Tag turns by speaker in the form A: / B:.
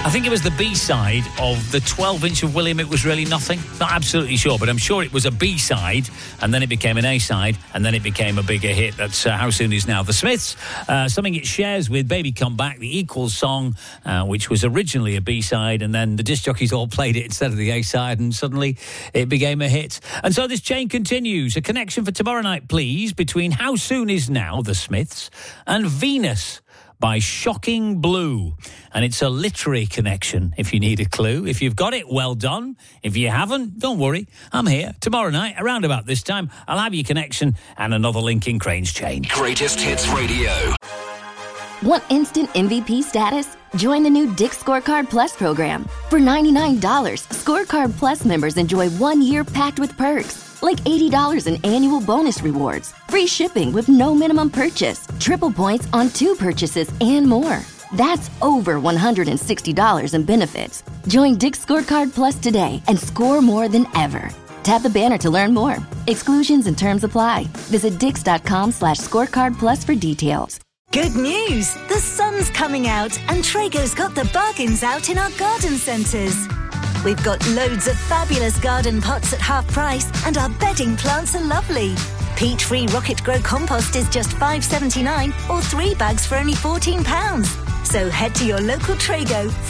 A: I think it was the B-side of the 12-inch of William It Was Really Nothing. Not absolutely sure, but I'm sure it was a B-side, and then it became an A-side, and then it became a bigger hit. That's How Soon Is Now. The Smiths, something it shares with Baby Come Back, the Equals song, which was originally a B-side, and then the disc jockeys all played it instead of the A-side, and suddenly it became a hit. And so this chain continues. A connection for tomorrow night, please, between How Soon Is Now, the Smiths, and Venus by Shocking Blue. And it's a literary connection, if you need a clue. If you've got it, well done. If you haven't, don't worry. I'm here tomorrow night, around about this time. I'll have your connection and another link in Crane's Chain.
B: Greatest Hits Radio.
C: Want instant MVP status? Join the new Dick Scorecard Plus program. For $99, Scorecard Plus members enjoy 1 year packed with perks, like $80 in annual bonus rewards, free shipping with no minimum purchase, triple points on 2 purchases, and more. That's over $160 in benefits. Join Dick Scorecard Plus today and score more than ever. Tap the banner to learn more. Exclusions and terms apply. Visit dix.com/scorecard plus for details.
D: Good news! The sun's coming out and Traego's got the bargains out in our garden centres. We've got loads of fabulous garden pots at half price and our bedding plants are lovely. Peat-free Rocket Grow compost is just $5.79 or 3 bags for only £14. So head to your local Traego